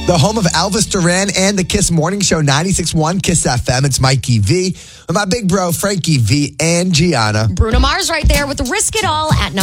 The home of Elvis Duran and the Kiss Morning Show, 96.1 Kiss FM. It's Mikey V with my big bro, Frankie V and Gianna. Bruno Mars right there with Risk It All at number